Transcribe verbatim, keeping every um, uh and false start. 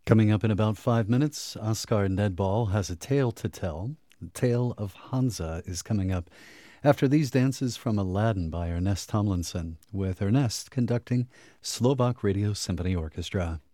Coming up in about five minutes, Oscar Nedball has a tale to tell. The tale of Hansa is coming up after these dances from Aladdin by Ernest Tomlinson, with Ernest conducting Slovak Radio Symphony Orchestra.